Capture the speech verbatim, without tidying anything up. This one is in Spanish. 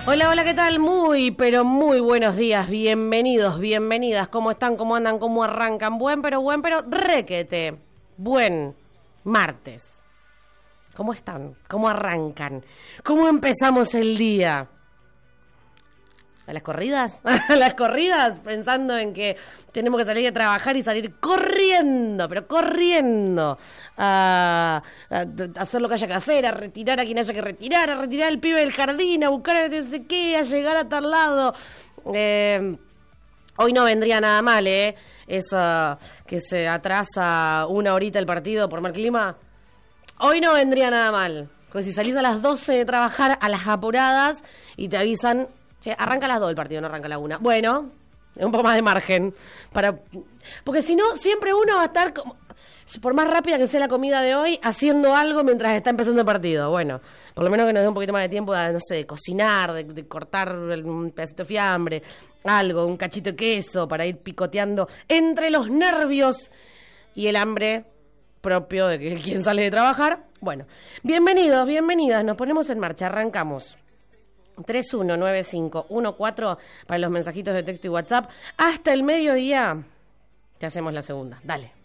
Hola, hola, ¿qué tal? Muy, pero muy buenos días, bienvenidos, bienvenidas. ¿Cómo están? ¿Cómo andan? ¿Cómo arrancan? Buen, pero buen, pero requete. Buen martes. ¿Cómo están? ¿Cómo arrancan? ¿Cómo empezamos el día? ¿A las corridas? ¿A las corridas? Pensando en que tenemos que salir a trabajar y salir corriendo, pero corriendo. A, a, a hacer lo que haya que hacer, a retirar a quien haya que retirar, a retirar al pibe del jardín, a buscar a no sé qué, a llegar a tal lado. Eh, hoy no vendría nada mal, ¿eh? Eso que se atrasa una horita el partido por mal clima. Hoy no vendría nada mal. Porque si salís a las doce de trabajar, a las apuradas, y te avisan... Che, arranca a las dos el partido, no arranca a la una. Bueno, un poco más de margen. para Porque si no, siempre uno va a estar, como, por más rápida que sea la comida de hoy, haciendo algo mientras está empezando el partido. Bueno, por lo menos que nos dé un poquito más de tiempo de, no sé, de cocinar, de, de cortar un pedacito de fiambre, algo, un cachito de queso para ir picoteando entre los nervios y el hambre propio de que quien sale de trabajar. Bueno, bienvenidos, bienvenidas, nos ponemos en marcha, arrancamos. tres uno nueve cinco uno cuatro para los mensajitos de texto y WhatsApp. Hasta el mediodía te hacemos la segunda. Dale.